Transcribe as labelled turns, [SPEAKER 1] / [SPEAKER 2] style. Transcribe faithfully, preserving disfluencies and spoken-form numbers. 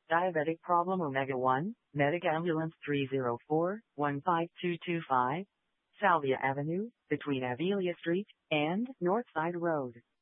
[SPEAKER 1] Diabetic problem Omega one, Medic Ambulance three zero four, one five two two five, Salvia Avenue, between Avelia Street and Northside Road.